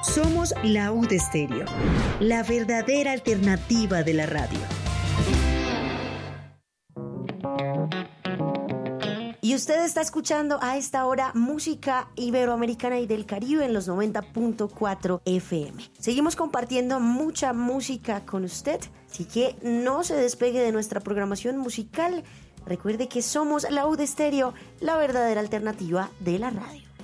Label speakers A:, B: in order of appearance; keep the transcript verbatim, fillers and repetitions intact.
A: Somos la U de Estéreo, la verdadera alternativa de la radio.
B: Y usted está escuchando a esta hora música iberoamericana y del Caribe en los noventa punto cuatro F M. Seguimos compartiendo mucha música con usted, así que no se despegue de nuestra programación musical. Recuerde que somos la U de Estéreo, la verdadera alternativa de la radio.